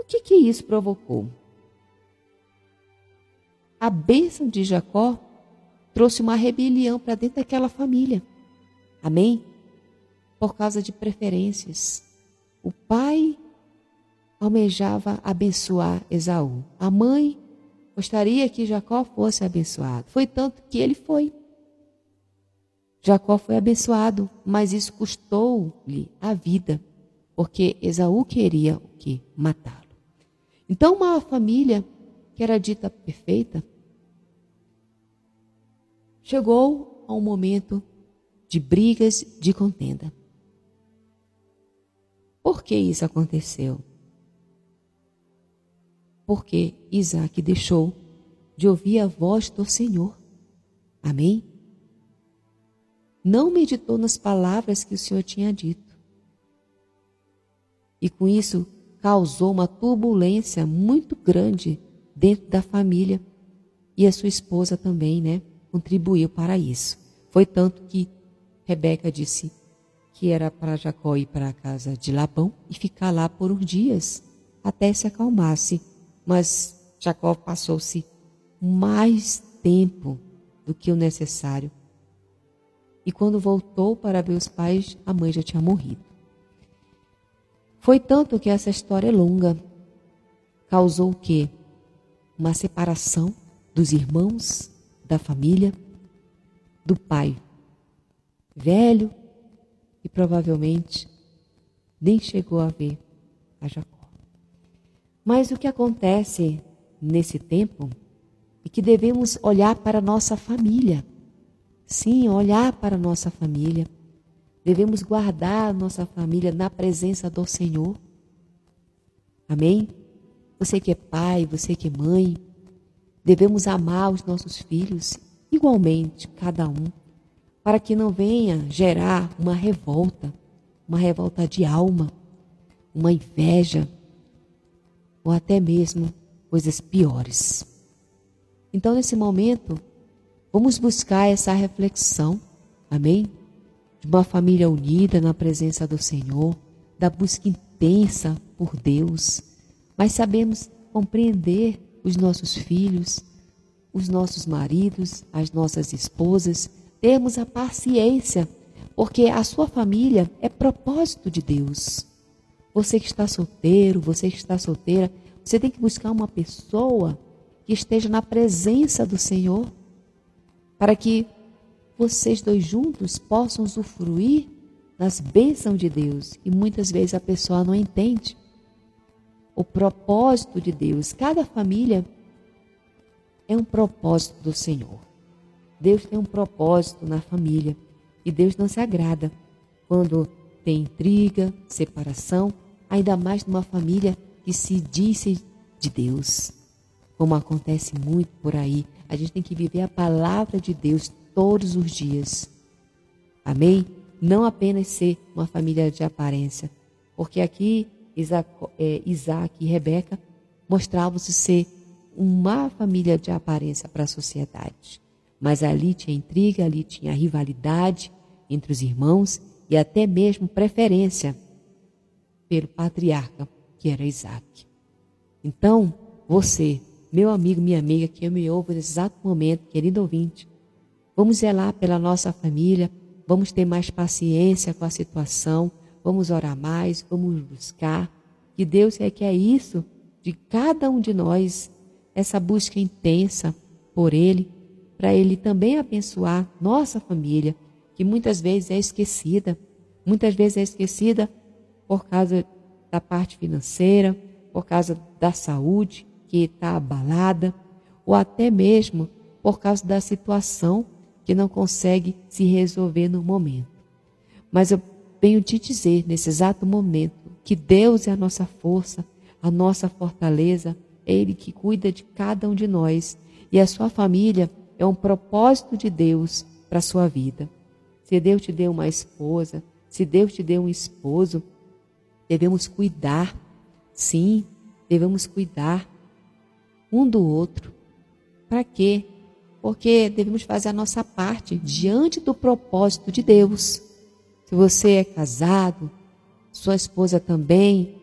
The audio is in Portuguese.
que isso provocou? A bênção de Jacó trouxe uma rebelião para dentro daquela família. Amém? Por causa de preferências. O pai almejava abençoar Esaú. A mãe gostaria que Jacó fosse abençoado. Foi tanto que ele foi. Jacó foi abençoado, mas isso custou-lhe a vida, porque Esaú queria o quê? Matá-lo. Então, uma família que era dita perfeita, chegou a um momento de brigas, de contenda. Por que isso aconteceu? Porque Isaac deixou de ouvir a voz do Senhor. Amém? Não meditou nas palavras que o Senhor tinha dito. E com isso causou uma turbulência muito grande dentro da família. E a sua esposa também, contribuiu para isso. Foi tanto que Rebeca disse que era para Jacó ir para a casa de Labão e ficar lá por uns dias, até se acalmasse. Mas Jacó passou-se mais tempo do que o necessário. E quando voltou para ver os pais, a mãe já tinha morrido. Foi tanto que essa história é longa. Causou o quê? Uma separação dos irmãos, da família, do pai velho, e provavelmente nem chegou a ver a Jacó. Mas o que acontece nesse tempo é que devemos olhar para a nossa família. Sim, olhar para a nossa família. Devemos guardar a nossa família na presença do Senhor. Amém? Você que é pai, você que é mãe, devemos amar os nossos filhos igualmente, cada um, para que não venha gerar uma revolta de alma, uma inveja, ou até mesmo coisas piores. Então, nesse momento, vamos buscar essa reflexão, amém? De uma família unida na presença do Senhor, da busca intensa por Deus, mas sabemos compreender os nossos filhos, os nossos maridos, as nossas esposas, termos a paciência, porque a sua família é propósito de Deus. Você que está solteiro, você que está solteira, você tem que buscar uma pessoa que esteja na presença do Senhor, para que vocês dois juntos possam usufruir das bênçãos de Deus. E muitas vezes a pessoa não entende o propósito de Deus. Cada família é um propósito do Senhor. Deus tem um propósito na família. E Deus não se agrada quando tem intriga, separação, ainda mais numa família que se diz de Deus. Como acontece muito por aí. A gente tem que viver a palavra de Deus todos os dias. Amém? Não apenas ser uma família de aparência. Porque aqui Isaac e Rebeca mostravam-se ser uma família de aparência para a sociedade. Mas ali tinha intriga, ali tinha rivalidade entre os irmãos e até mesmo preferência pelo patriarca, que era Isaac. Então, você, meu amigo, minha amiga, que me ouve nesse exato momento, querido ouvinte, vamos zelar pela nossa família, vamos ter mais paciência com a situação, vamos orar mais, vamos buscar, que Deus requer isso de cada um de nós, essa busca intensa por Ele, para Ele também abençoar nossa família, que muitas vezes é esquecida por causa da parte financeira, por causa da saúde que está abalada, ou até mesmo por causa da situação que não consegue se resolver no momento. Mas eu venho te dizer nesse exato momento que Deus é a nossa força, a nossa fortaleza, é Ele que cuida de cada um de nós, e a sua família é um propósito de Deus para a sua vida. Se Deus te deu uma esposa, se Deus te deu um esposo, devemos cuidar, sim, devemos cuidar um do outro. Para quê? Porque devemos fazer a nossa parte diante do propósito de Deus. Se você é casado, sua esposa também,